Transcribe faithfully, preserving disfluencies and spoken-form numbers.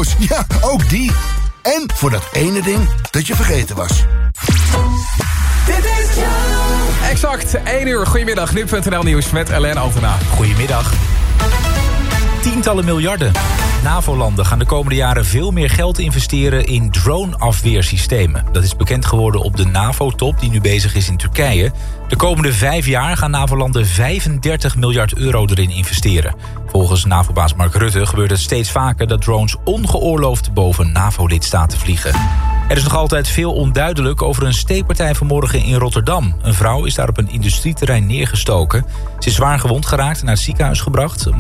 auto's, ja, ook die. En voor dat ene ding dat je vergeten was. Dit is jou. Exact, één uur. Goedemiddag, nu punt n l nieuws met Alain Altena. Goedemiddag. Tientallen miljarden. NAVO-landen gaan de komende jaren veel meer geld investeren in drone-afweersystemen. Dat is bekend geworden op de NAVO-top die nu bezig is in Turkije. De komende vijf jaar gaan NAVO-landen vijfendertig miljard euro erin investeren. Volgens NAVO-baas Mark Rutte gebeurt het steeds vaker dat drones ongeoorloofd boven NAVO-lidstaten vliegen. Er is nog altijd veel onduidelijk over een steekpartij vanmorgen in Rotterdam. Een vrouw is daar op een industrieterrein neergestoken. Ze is zwaar gewond geraakt en naar het ziekenhuis gebracht.